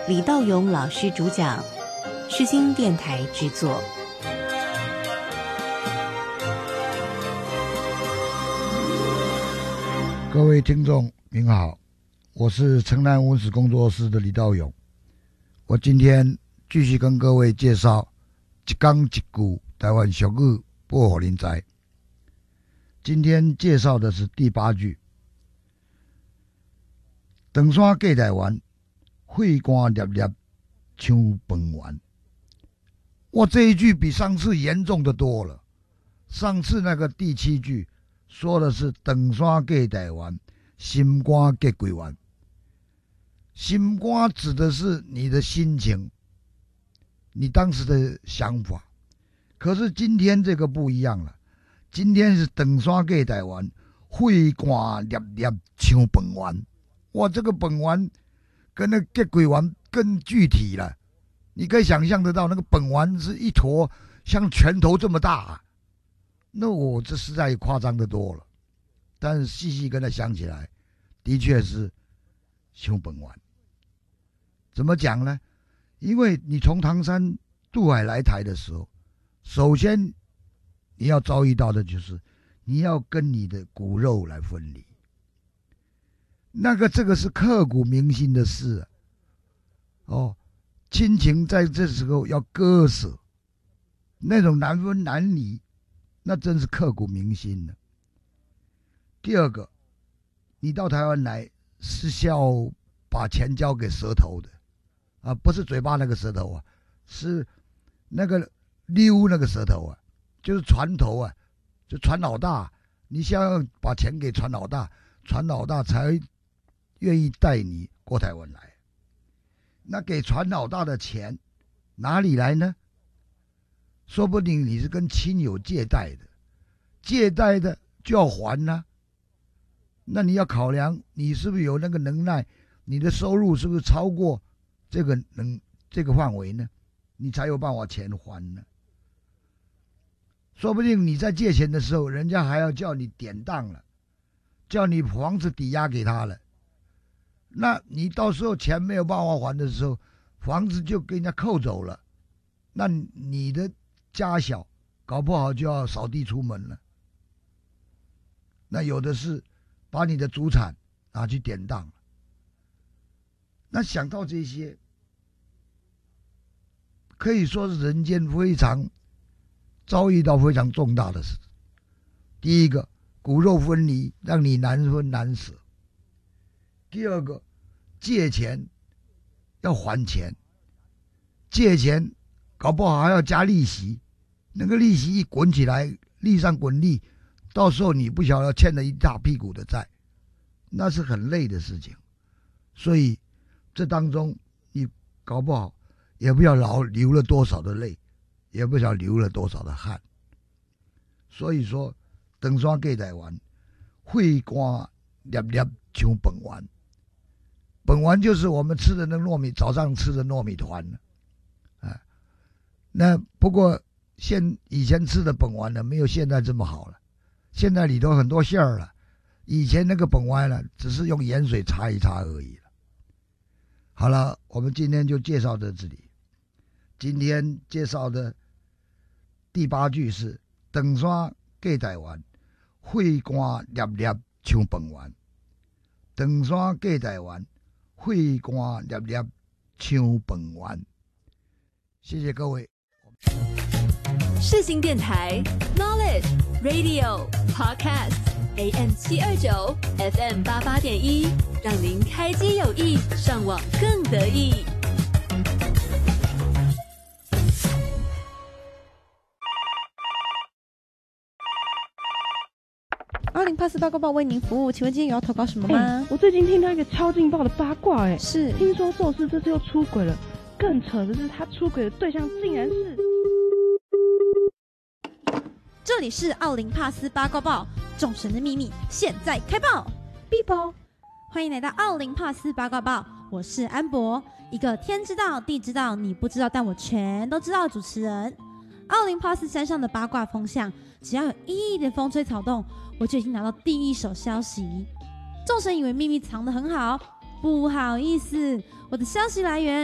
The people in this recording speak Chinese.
李道勇老师主讲，世新电台制作。 各位听众您好，我是城南文史工作室的李道勇。我今天继续跟各位介绍一讲一句台湾俗语报给您知。今天介绍的是第8句，长山过台湾，血汗粒粒像饭丸。哇，这一句比上次严重的多了。上次那个第7句说的是长山过台湾，心肝过鬼丸。心肝指的是你的心情，你当时的想法。可是今天这个不一样了，今天是长山过台湾，血汗粒粒像饭丸。哇，这个饭丸跟那个过鬼丸更具体了。你可以想象得到，那个饭丸是一坨像拳头这么大啊。那我这实在夸张的多了，但是细细跟他想起来，的确是像饭丸。怎么讲呢？因为你从唐山渡海来台的时候，首先你要遭遇到的就是你要跟你的骨肉来分离。这个是刻骨铭心的事啊。哦，亲情在这时候要割舍，那种难分难离，那真是刻骨铭心的。第二个，你到台湾来是要把钱交给舌头的啊，不是嘴巴那个舌头啊，是那个溜那个舌头啊，就是船头啊，就船老大，你先要把钱给船老大，船老大才愿意带你过台湾来。那给船老大的钱哪里来呢？说不定你是跟亲友借贷的，借贷的就要还啊。那你要考量你是不是有那个能耐，你的收入是不是超过这个范围呢？你才有办法钱还呢。说不定你在借钱的时候，人家还要叫你典当了，叫你房子抵押给他了。那你到时候钱没有办法还的时候，房子就给人家扣走了，那你的家小搞不好就要扫地出门了。那有的是把你的祖产拿去典当了。那想到这些，可以说是人间非常遭遇到非常重大的事。第一个，骨肉分离，让你难分难舍。第二个，借钱要还钱，借钱搞不好还要加利息，那个利息一滚起来，利上滚利，到时候你不晓得欠了一大屁股的债，那是很累的事情。所以这当中你搞不好也不晓得流了多少的泪，也不晓得流了多少的汗。所以说长山过台湾，血汗粒粒像饭丸。本丸就是我们吃的那糯米，早上吃的糯米团啊。那不过以前吃的本丸呢，没有现在这么好了。现在里头很多馅儿了，以前那个本丸呢，只是用盐水擦一擦而已了。好了，我们今天就介绍到这里。今天介绍的第8句是长山过台湾，血汗粒粒像饭丸。长山过台湾，血汗粒粒像饭丸。谢谢各位。 世新电台 Knowledge Radio Podcast AM 729 FM 88.1，让您开机有益，上网更得意。 2084八卦报为您服务，请问今天有要投稿什么吗？ 我最近听到一个超劲爆的八卦， 是听说寿司这次又出轨了，更扯的是他出轨的对象竟然是…… 这里是奥林帕斯八卦报，众神的秘密现在开爆！必报，欢迎来到奥林帕斯八卦报，我是安博，一个天知道地知道你不知道但我全都知道的主持人。奥林帕斯山上的八卦风向，只要有一点风吹草动，我就已经拿到第一手消息。众神以为秘密藏得很好，不好意思，我的消息来源